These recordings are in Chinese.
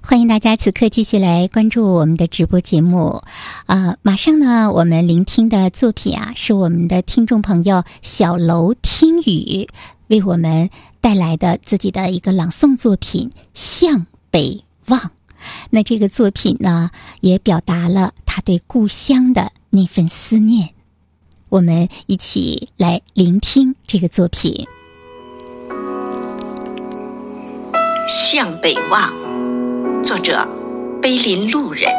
欢迎大家此刻继续来关注我们的直播节目。马上呢，我们聆听的作品是我们的听众朋友小楼听雨为我们带来的自己的一个朗诵作品《向北望》。那这个作品呢，也表达了他对故乡的那份思念。我们一起来聆听这个作品。 向北望，作者碑林路人。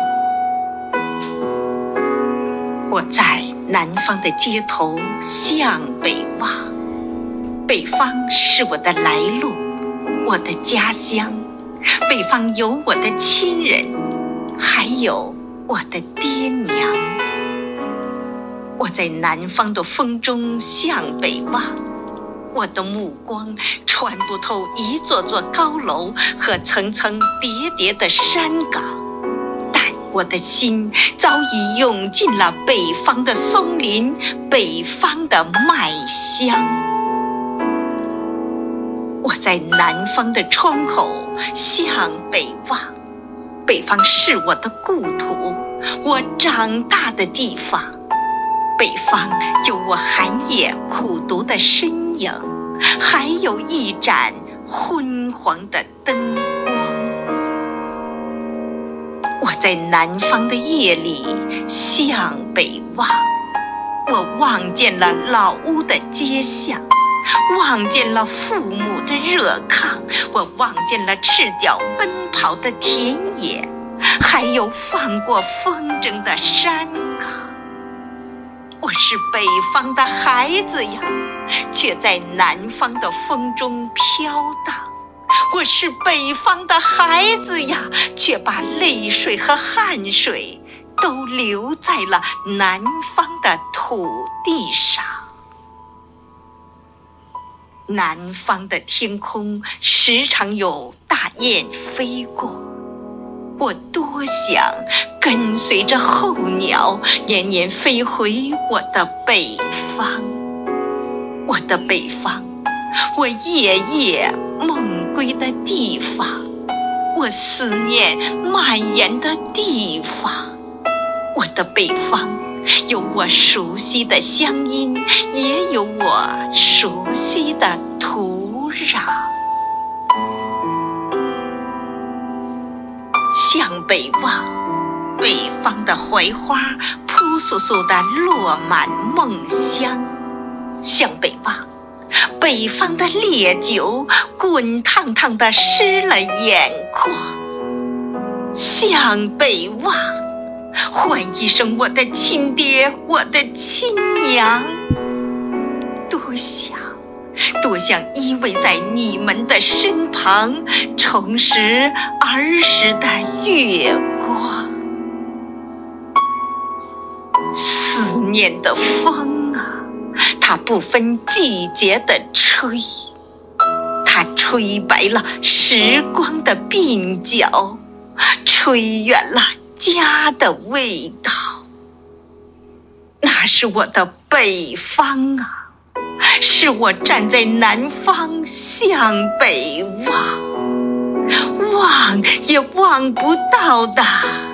我在南方的街头向北望，北方是我的来路，我的家乡。北方有我的亲人，还有我的爹娘。我在南方的风中向北望，我的目光穿不透一座座高楼和层层叠叠的山岗，但我的心早已涌进了北方的松林，北方的麦香。我在南方的窗口向北望，北方是我的故土，我长大的地方。北方有我寒夜苦读的身影，还有一盏昏黄的灯光。我在南方的夜里向北望，我望见了老屋的街巷，望见了父母的热炕，我望见了赤脚奔跑的田野，还有放过风筝的山岗。我是北方的孩子呀，却在南方的风中飘荡。我是北方的孩子呀，却把泪水和汗水都留在了南方的土地上。南方的天空时常有大雁飞过，我多想跟随着候鸟年年飞回我的北方。我的北方，我夜夜梦归的地方，我思念蔓延的地方。我的北方，有我熟悉的乡音，也有我熟悉的土壤。向北望，北方的槐花扑簌簌地落满梦乡。向北望，北方的烈酒滚烫烫地湿了眼眶。向北望，唤一声我的亲爹，我的亲娘。多想依偎在你们的身旁，重拾儿时的月光。思念的风它不分季节的吹，它吹白了时光的鬓角，吹远了家的味道。那是我的北方是我站在南方向北望，望也望不到的